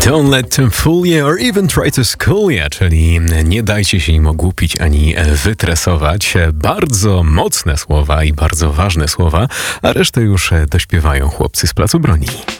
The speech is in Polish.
Don't let them fool you or even try to school you, czyli nie dajcie się im ogłupić ani wytresować. Bardzo mocne słowa i bardzo ważne słowa, a resztę już dośpiewają chłopcy z Placu Broni.